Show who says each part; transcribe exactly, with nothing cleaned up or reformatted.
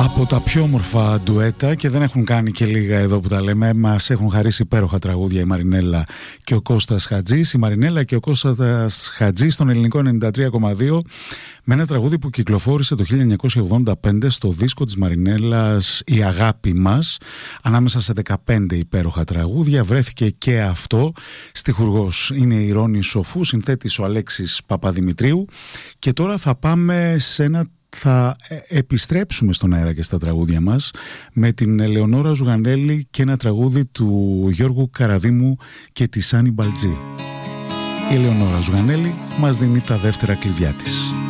Speaker 1: Από τα πιο όμορφα ντουέτα, και δεν έχουν κάνει και λίγα εδώ που τα λέμε, μας έχουν χαρίσει υπέροχα τραγούδια η Μαρινέλα και ο Κώστας Χατζής. Η Μαρινέλα και ο Κώστας Χατζής στον Ελληνικό ενενήντα τρία κόμμα δύο, με ένα τραγούδι που κυκλοφόρησε το χίλια εννιακόσια ογδόντα πέντε στο δίσκο της Μαρινέλας «Η αγάπη μας». Ανάμεσα σε δεκαπέντε υπέροχα τραγούδια βρέθηκε και αυτό. Στιχουργός είναι η Ειρώνη Σοφού, συνθέτης ο Αλέξης Παπαδημητρίου. Και τώρα θα πάμε σε ένα θα επιστρέψουμε στον αέρα και στα τραγούδια μας με την Ελεονόρα Ζουγανέλη και ένα τραγούδι του Γιώργου Καραδίμου και της Άννη Μπαλτζή. Η Ελεονόρα Ζουγανέλη μας δίνει τα δεύτερα κλειδιά της.